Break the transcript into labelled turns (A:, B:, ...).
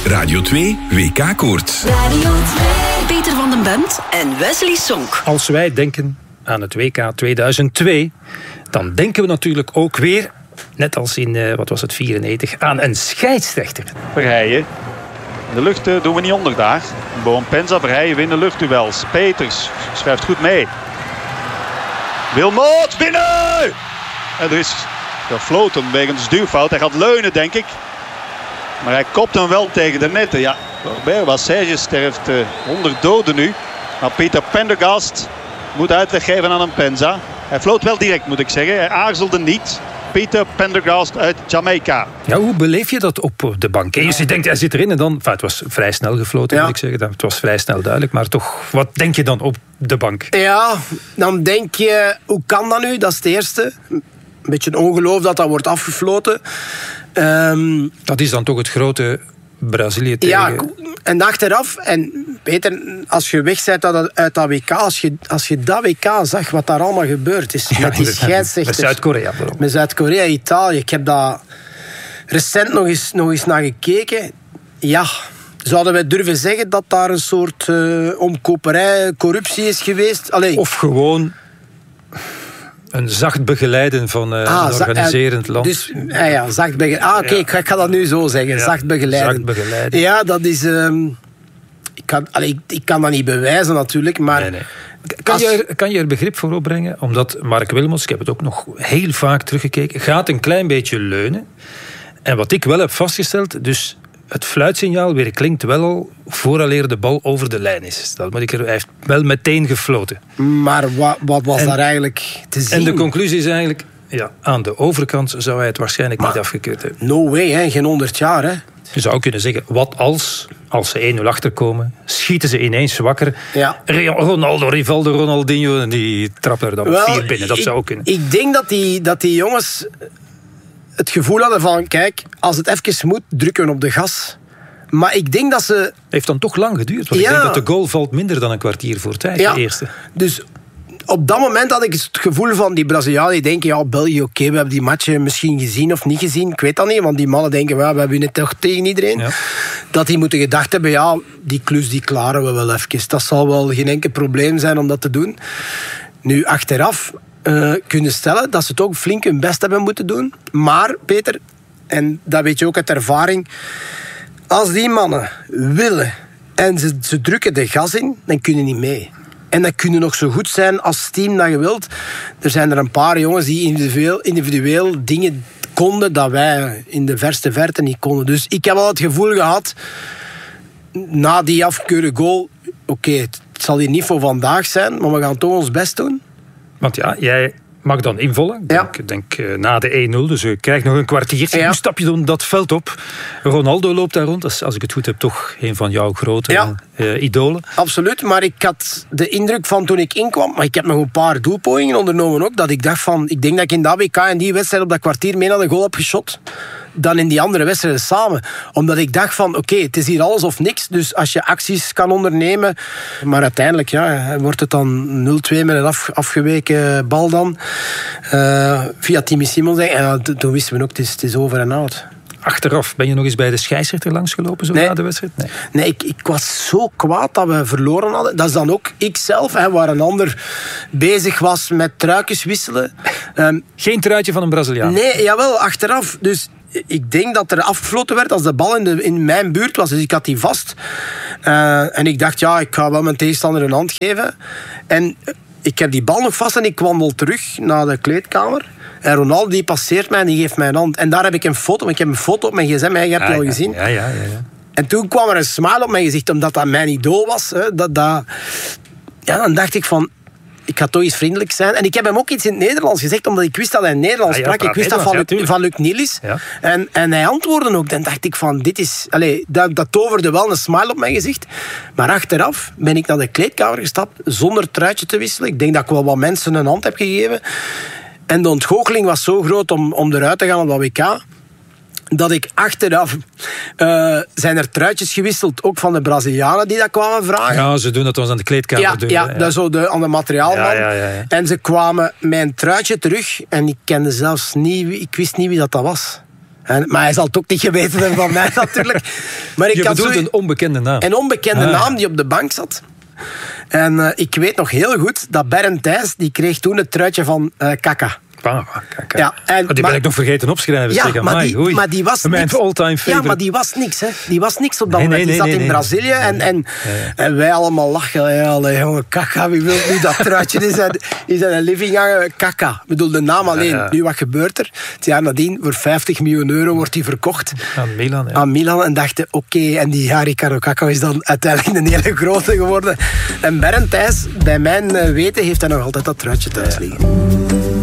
A: Radio 2 WK-koorts.
B: Radio 2. Peter van den Bent en Wesley Sonk.
C: Als wij denken aan het WK 2002, dan denken we natuurlijk ook weer, net als in, 94, aan een scheidsrechter.
D: Verheijen. In de lucht doen we niet onder daar. Boom-Penza, Verheijen winnen luchtduels. Peters schuift goed mee. Wilmots binnen! En er is gefloten wegens duwfout. Hij gaat leunen, denk ik. Maar hij kopt hem wel tegen de netten. Ja, Serge sterft 100 doden nu. Maar Peter Pendergast moet uitleg geven aan een Penza. Hij floot wel direct, moet ik zeggen. Hij aarzelde niet. Peter Pendergast uit Jamaica.
C: Ja, hoe beleef je dat op de bank? Je denkt, hij zit erin en dan... het was vrij snel gefloten, moet ik zeggen. Het was vrij snel duidelijk. Maar toch, wat denk je dan op de bank?
E: Ja, dan denk je, hoe kan dat nu? Dat is het eerste. Een beetje een ongeloof dat wordt afgefloten.
C: Dat is dan toch het grote Brazilië tegen...
E: Ja, en achteraf, en Peter, als je weg bent uit dat WK, als je dat WK zag, wat daar allemaal gebeurd is, met die scheidsrechters.
C: Met Zuid-Korea.
E: Met Zuid-Korea, Italië. Ik heb daar recent nog eens naar gekeken. Ja, zouden wij durven zeggen dat daar een soort omkoperij, corruptie is geweest? Allee.
C: Of gewoon... een zacht begeleiden van een organiserend land.
E: Dus, zacht begeleiden. Oké, ik ga dat nu zo zeggen. Ja, zacht begeleiden.
C: Zacht begeleiden.
E: Ja, dat is... Ik kan dat niet bewijzen natuurlijk, maar...
C: Nee. Kan je er begrip voor opbrengen? Omdat Mark Wilmots, ik heb het ook nog heel vaak teruggekeken, gaat een klein beetje leunen. En wat ik wel heb vastgesteld, dus het fluitsignaal weer klinkt wel al vooraleer de bal over de lijn is. Hij heeft wel meteen gefloten.
E: Maar wat was daar eigenlijk te zien?
C: En de conclusie is eigenlijk... Ja, aan de overkant zou hij het waarschijnlijk niet afgekeurd hebben.
E: No way, hè? Geen 100 jaar. Hè?
C: Je zou kunnen zeggen, wat als ze 1-0 achterkomen, schieten ze ineens wakker.
E: Ja.
C: Ronaldo, Rivaldo, Ronaldinho, en die trappen er dan 4 binnen. Dat zou ook kunnen.
E: Ik denk dat die jongens het gevoel hadden van, kijk, als het even moet, drukken we op de gas. Maar ik denk dat ze...
C: Heeft dan toch lang geduurd. Want ik denk dat de goal valt minder dan een kwartier voor tijd, de eerste.
E: Dus op dat moment had ik het gevoel van die Brazilianen die denken, ja, België, oké, we hebben die matchen misschien gezien of niet gezien. Ik weet dat niet, want die mannen denken, we winnen toch tegen iedereen. Ja. Dat die moeten gedacht hebben, ja, die klus die klaren we wel even. Dat zal wel geen enkel probleem zijn om dat te doen. Nu, achteraf kunnen stellen dat ze toch flink hun best hebben moeten doen. Maar, Peter, en dat weet je ook uit ervaring, als die mannen willen en ze drukken de gas in, dan kunnen niet mee. En dat kunnen nog zo goed zijn als team dat je wilt. Er zijn er een paar jongens die individueel dingen konden dat wij in de verste verte niet konden. Dus ik heb wel het gevoel gehad, na die afgekeurde goal, oké, het zal hier niet voor vandaag zijn, maar we gaan toch ons best doen.
C: Want ja, jij mag dan invallen. Ik denk na de 1-0, dus je krijgt nog een kwartiertje. Ja. Hoe stap je dan dat veld op? Ronaldo loopt daar rond. Dat is, als ik het goed heb, toch een van jouw grote idolen.
E: Absoluut, maar ik had de indruk van toen ik inkwam, maar ik heb nog een paar doelpogingen ondernomen ook, dat ik dacht van, ik denk dat ik in dat WK en die wedstrijd op dat kwartier meer naar de goal heb geschot dan in die andere wedstrijden samen. Omdat ik dacht van, oké, het is hier alles of niks, dus als je acties kan ondernemen, maar uiteindelijk wordt het dan 0-2 met een afgeweken bal dan via Timmy Simons. En toen wisten we ook, het is over en out.
C: Achteraf, ben je nog eens bij de scheidsrechter langsgelopen na de wedstrijd?
E: Nee, ik was zo kwaad dat we verloren hadden. Dat is dan ook ikzelf, waar een ander bezig was met truikens wisselen.
C: Geen truitje van een Braziliaan?
E: Nee, jawel, achteraf. Dus ik denk dat er afgefloten werd als de bal in mijn buurt was. Dus ik had die vast. En ik dacht, ik ga wel mijn tegenstander een hand geven. En ik heb die bal nog vast en ik wandel terug naar de kleedkamer. En Ronaldo die passeert mij en die geeft mij een hand. En daar heb ik een foto. Ik heb een foto op mijn gsm. Je hebt die al gezien.
C: Ja.
E: En toen kwam er een smile op mijn gezicht, omdat dat mijn idool was. Dan dacht ik van, ik ga toch eens vriendelijk zijn. En ik heb hem ook iets in het Nederlands gezegd, omdat ik wist dat hij Nederlands sprak. Ik wist dat van Luc Nielis. Ja. En hij antwoordde ook. Dan dacht ik van, dit is... dat toverde wel een smile op mijn gezicht. Maar achteraf ben ik naar de kleedkamer gestapt, zonder truitje te wisselen. Ik denk dat ik wel wat mensen een hand heb gegeven. En de ontgoocheling was zo groot om eruit te gaan op dat WK, dat ik achteraf... zijn er truitjes gewisseld, ook van de Brazilianen die dat kwamen vragen.
C: Ja, ze doen dat ons aan de kleedkamer.
E: Dat is zo aan de materiaalman.
C: Ja.
E: En ze kwamen mijn truitje terug en ik kende zelfs niet... Ik wist niet wie dat was. Maar hij zal het ook niet geweten hebben van mij natuurlijk. Maar
C: Je bedoelt een onbekende naam.
E: Een onbekende naam die op de bank zat. En ik weet nog heel goed dat Bernd Thijs, die kreeg toen het truitje van Kaka.
C: Ja, die ben ik nog vergeten opschrijven.
E: Ja,
C: zeg,
E: maar die was
C: mijn
E: niks.
C: all-time favorite.
E: Ja, maar die was niks. Hè. Die was niks op dat moment. Die zat in Brazilië en wij allemaal lachen. Ja, jongen, Kaka, wie wil nu dat truitje in zijn living hangen? Kaka. Ik bedoel, de naam alleen. Ja. Nu, wat gebeurt er? Het jaar nadien, voor €50 miljoen wordt hij verkocht.
C: Aan Milan. Ja.
E: Aan Milan. En dachten, oké, en die Ricardo Kaka is dan uiteindelijk een hele grote geworden. En Bernd Thijs, bij mijn weten, heeft hij nog altijd dat truitje thuis liggen.